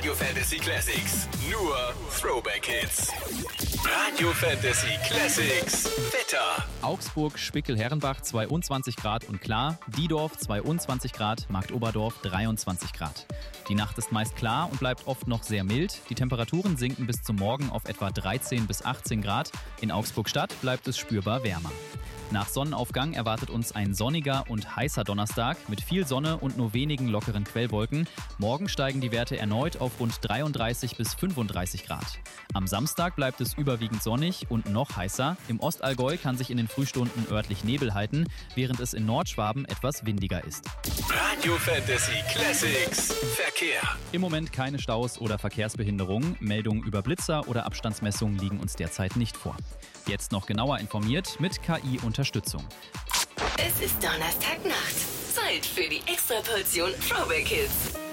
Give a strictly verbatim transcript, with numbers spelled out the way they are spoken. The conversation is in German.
Radio Fantasy Classics. Nur Throwback Hits. Radio Fantasy Classics. Wetter. Augsburg, Spickel-Herrenbach zweiundzwanzig Grad und klar. Diedorf zweiundzwanzig Grad, Marktoberdorf dreiundzwanzig Grad. Die Nacht ist meist klar und bleibt oft noch sehr mild. Die Temperaturen sinken bis zum Morgen auf etwa dreizehn bis achtzehn Grad. In Augsburg-Stadt bleibt es spürbar wärmer. Nach Sonnenaufgang erwartet uns ein sonniger und heißer Donnerstag mit viel Sonne und nur wenigen lockeren Quellwolken. Morgen steigen die Werte erneut auf rund dreiunddreißig bis fünfunddreißig Grad. Am Samstag bleibt es überwiegend sonnig und noch heißer. Im Ostallgäu kann sich in den Frühstunden örtlich Nebel halten, während es in Nordschwaben etwas windiger ist. Radio Fantasy Classics. Verkehr. Im Moment keine Staus oder Verkehrsbehinderungen. Meldungen über Blitzer oder Abstandsmessungen liegen uns derzeit nicht vor. Jetzt noch genauer informiert mit K I-Unterstützung. Es ist Donnerstagnacht. Zeit für die Extraportion Throwback Hits.